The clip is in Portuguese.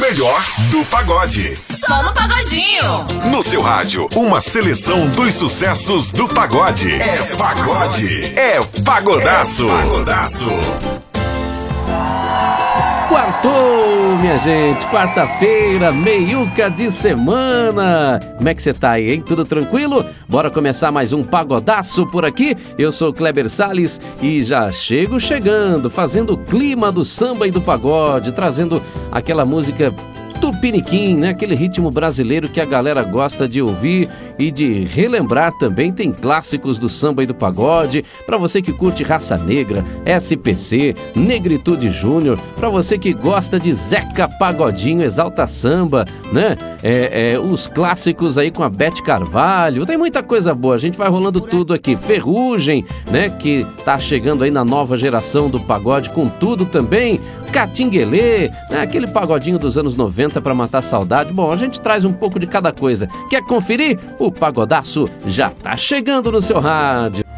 melhor do pagode. Só no Pagodinho. No seu rádio, uma seleção dos sucessos do pagode. É pagode. É pagodaço. É pagodaço. Quartou, minha gente, quarta-feira, meiuca de semana. Como é que você tá aí, hein? Tudo tranquilo? Bora começar mais um pagodaço por aqui. Eu sou Kleber Salles e já chegando, fazendo o clima do samba e do pagode, trazendo aquela música tupiniquim, né? Aquele ritmo brasileiro que a galera gosta de ouvir e de relembrar também. Tem clássicos do samba e do pagode, para você que curte Raça Negra, SPC, Negritude Júnior, para você que gosta de Zeca Pagodinho, Exalta Samba, né? Os clássicos aí com a Beth Carvalho, tem muita coisa boa, a gente vai rolando tudo aqui. Ferrugem, né? Que tá chegando aí na nova geração do pagode com tudo também. Catinguelê, né? Aquele pagodinho dos anos 90 para matar a saudade. Bom, a gente traz um pouco de cada coisa. Quer conferir? O pagodaço já tá chegando no seu rádio.